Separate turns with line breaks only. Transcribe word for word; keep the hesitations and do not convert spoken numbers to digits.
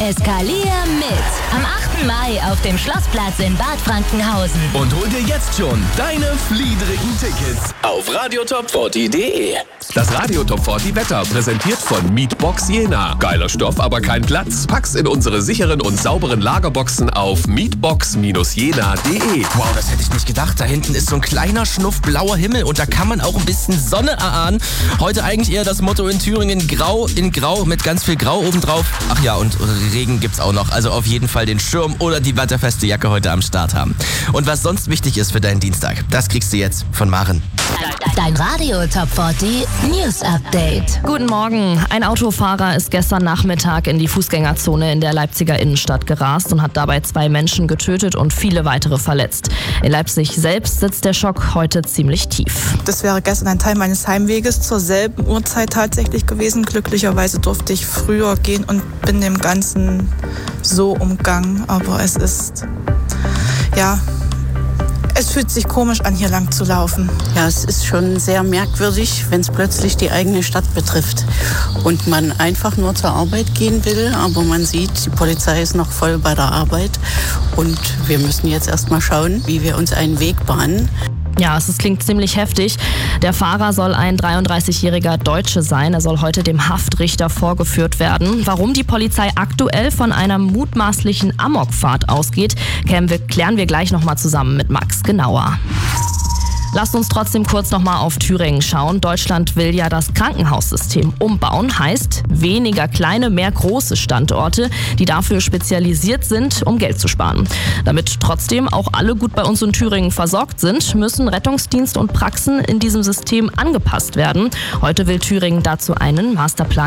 Eskalier mit. Am achten Mai auf dem Schlossplatz in Bad Frankenhausen.
Und hol dir jetzt schon deine fliedrigen Tickets auf radiotop vierzig punkt de. Das Radio Top vierzig Wetter präsentiert von Mietbox Jena. Geiler Stoff, aber kein Platz? Pack's in unsere sicheren und sauberen Lagerboxen auf mietbox jena punkt de.
Wow, das hätte ich nicht gedacht. Da hinten ist so ein kleiner Schnuff blauer Himmel und da kann man auch ein bisschen Sonne erahnen. Heute eigentlich eher das Motto in Thüringen: Grau in Grau mit ganz viel Grau obendrauf. Ach ja, und Regen gibt's auch noch. Also auf jeden Fall den Schirm oder die wetterfeste Jacke heute am Start haben. Und was sonst wichtig ist für deinen Dienstag, das kriegst du jetzt von Maren.
Dein Radio Top vierzig News Update.
Guten Morgen. Ein Autofahrer ist gestern Nachmittag in die Fußgängerzone in der Leipziger Innenstadt gerast und hat dabei zwei Menschen getötet und viele weitere verletzt. In Leipzig selbst sitzt der Schock heute ziemlich tief.
Das wäre gestern ein Teil meines Heimweges zur selben Uhrzeit tatsächlich gewesen. Glücklicherweise durfte ich früher gehen und bin dem Ganzen so umgangen. Aber es ist, ja... Es fühlt sich komisch an, hier lang zu laufen.
Ja, es ist schon sehr merkwürdig, wenn es plötzlich die eigene Stadt betrifft und man einfach nur zur Arbeit gehen will, aber man sieht, die Polizei ist noch voll bei der Arbeit und wir müssen jetzt erst mal schauen, wie wir uns einen Weg bahnen.
Ja, es ist, klingt ziemlich heftig. Der Fahrer soll ein dreiunddreißigjähriger Deutsche sein. Er soll heute dem Haftrichter vorgeführt werden. Warum die Polizei aktuell von einer mutmaßlichen Amokfahrt ausgeht, klären wir, klären wir gleich nochmal zusammen mit Max genauer. Lasst uns trotzdem kurz nochmal auf Thüringen schauen. Deutschland will ja das Krankenhaussystem umbauen. Heißt, weniger kleine, mehr große Standorte, die dafür spezialisiert sind, um Geld zu sparen. Damit trotzdem auch alle gut bei uns in Thüringen versorgt sind, müssen Rettungsdienst und Praxen in diesem System angepasst werden. Heute will Thüringen dazu einen Masterplan